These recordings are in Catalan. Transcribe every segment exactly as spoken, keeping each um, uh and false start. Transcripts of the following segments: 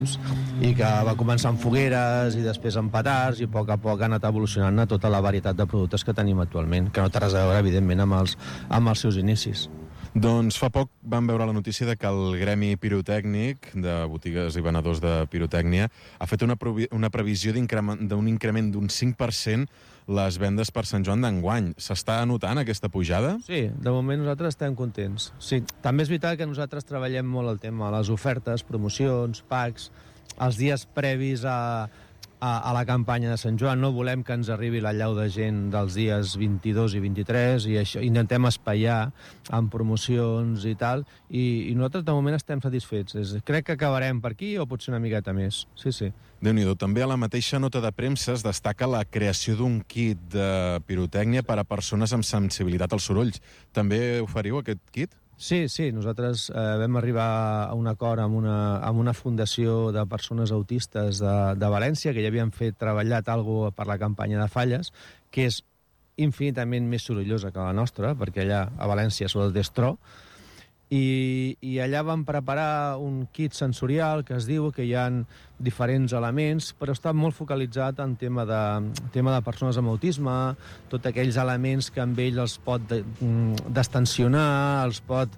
i que va començar amb fogueres i després amb petards i a poc a poc ha anat evolucionant a tota la varietat de productes que tenim actualment, que no té res a veure, evidentment, amb els, amb els seus inicis. Doncs fa poc vam veure la notícia de que el Gremi Pirotècnic de botigues i venedors de pirotècnia ha fet una, una previsió d'un increment d'un cinc per cent les vendes per Sant Joan d'enguany. S'està notant aquesta pujada? Sí, de moment nosaltres estem contents. Sí, també és veritat que nosaltres treballem molt el tema de les ofertes, promocions, packs, els dies previs a, a, a la campanya de Sant Joan. No volem que ens arribi la llau de gent dels dies vint-i-dos i vint-i-tres i això intentem espaiar amb promocions i tal, i, i nosaltres de moment estem satisfets. És, crec que acabarem per aquí o potser una miqueta més. Sí, sí. Déu-n'hi-do. També a la mateixa nota de premsa es destaca la creació d'un kit de pirotècnia per a persones amb sensibilitat als sorolls. També oferiu aquest kit? Sí, sí, nosaltres eh, vam arribar a un acord amb una, amb una fundació de persones autistes de, de València, que ja havien fet treballat alguna cosa per la campanya de Falles, que és infinitament més sorollosa que la nostra, perquè allà a València és el destro, i, i allà vam preparar un kit sensorial que es diu que hi ha diferents elements, però està molt focalitzat en tema de, tema de persones amb autisme, tots aquells elements que amb ell els pot de, destensionar, els pot,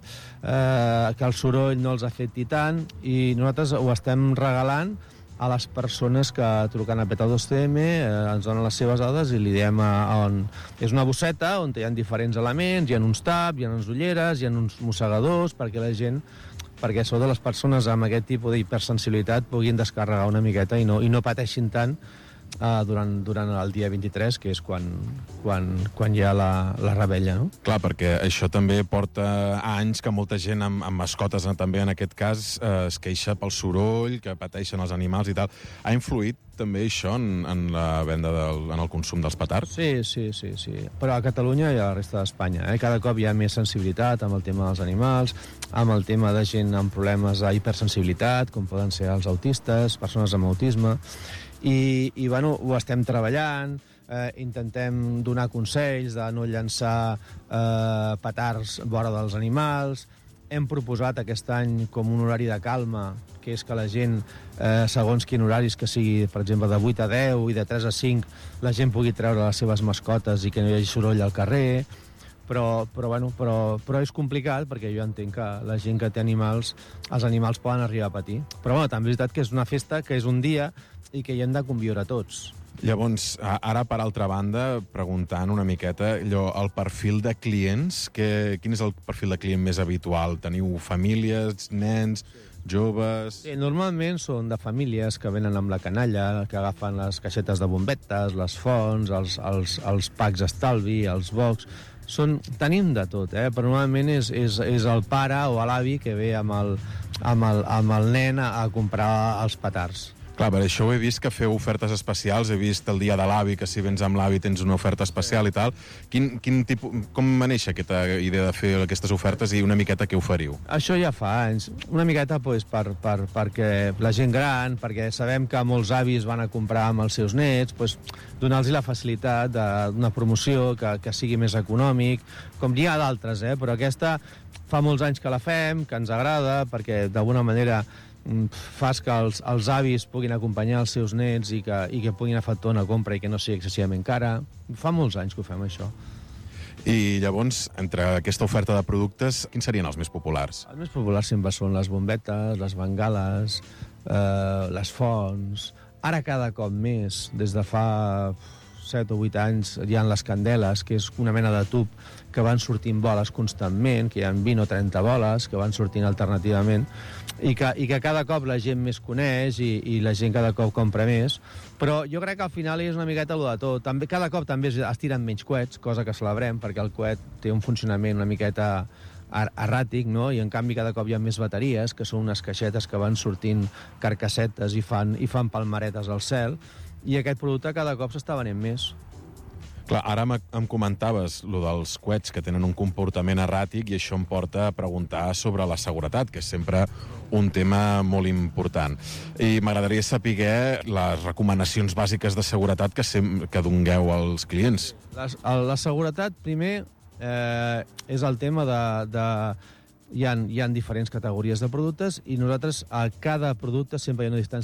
eh, que el soroll no els afecti tant, i nosaltres ho estem regalant a les persones que truquen a Peta dos C M, eh, ens donen les seves dades i li diem a, a on... És una bosseta on hi ha diferents elements, hi ha uns taps, hi ha unes ulleres, hi ha uns mossegadors, perquè la gent, perquè sobretot les persones amb aquest tipus d'hipersensibilitat puguin descarregar una miqueta i no, i no pateixin tant eh, durant, durant el dia vint-i-tres, que és quan, quan, quan hi ha la, la rebella, no? Clar, perquè això també porta anys que molta gent amb, amb mascotes, també en aquest cas, eh, es queixa pel soroll, que pateixen els animals i tal. Ha influït també això en, en la venda, del, en el consum dels petards? Sí, sí, sí, sí. Però a Catalunya i a la resta d'Espanya. Eh? Cada cop hi ha més sensibilitat amb el tema dels animals, amb el tema de gent amb problemes d'hipersensibilitat, com poden ser els autistes, persones amb autisme, i, i bueno, ho estem treballant, eh, intentem donar consells de no llançar eh, petards vora dels animals. Hem proposat aquest any com un horari de calma, que és que la gent, eh, segons quin horaris, que sigui, per exemple, de vuit a deu i de tres a cinc, la gent pugui treure les seves mascotes i que no hi hagi soroll al carrer, però, però, bueno, però, però és complicat, perquè jo entenc que la gent que té animals, els animals poden arribar a patir. Però bueno, també és veritat que és una festa, que és un dia, i que hi hem de conviure tots. Llavors, ara, per altra banda, preguntant una miqueta, allò, el perfil de clients, que, quin és el perfil de client més habitual? Teniu famílies, nens, joves... Sí, normalment són de famílies que venen amb la canalla, que agafen les caixetes de bombetes, les fonts, els, els, els packs estalvi, els box... Són, tenim de tot, eh? Però normalment és, és, és el pare o l'avi que ve amb el, amb el, amb el nen a, a comprar els petards. Clar, per això ho he vist que feu ofertes especials, he vist el dia de l'avi, que si vens amb l'avi tens una oferta especial i tal. Quin, quin tipus, com va néixer aquesta idea de fer aquestes ofertes i una miqueta què oferiu? Això ja fa anys. Una miqueta pues, per, per, perquè la gent gran, perquè sabem que molts avis van a comprar amb els seus nets, pues, donar-los la facilitat d'una promoció que, que sigui més econòmic, com n'hi ha d'altres, eh? Però aquesta fa molts anys que la fem, que ens agrada, perquè d'alguna manera fas que els, els avis puguin acompanyar els seus nets i que, i que puguin efectuar una compra i que no sigui excessivament cara. Fa molts anys que ho fem, això. I llavors, entre aquesta oferta de productes, quins serien els més populars? Els més populars sempre són les bombetes, les bengales, eh, les fonts... Ara cada cop més, des de fa set o vuit anys, hi ha les candeles, que és una mena de tub que van sortint boles constantment, que hi ha vint o trenta boles que van sortint alternativament, i que, i que cada cop la gent més coneix i, i la gent cada cop compra més. Però jo crec que al final és una miqueta allò de tot. També, cada cop també es, es tiren menys coets, cosa que celebrem, perquè el coet té un funcionament una miqueta erràtic, no? I en canvi cada cop hi ha més bateries, que són unes caixetes que van sortint carcassetes i fan, i fan palmaretes al cel, i aquest producte cada cop s'està venent més. Clar, ara em comentaves lo dels coets que tenen un comportament erràtic i això em porta a preguntar sobre la seguretat, que és sempre un tema molt important. I m'agradaria saber les recomanacions bàsiques de seguretat que, sem que dongueu als clients. La, la seguretat, primer, eh, és el tema de, de hi ha, hi ha diferents categories de productes i nosaltres a cada producte sempre hi ha una distància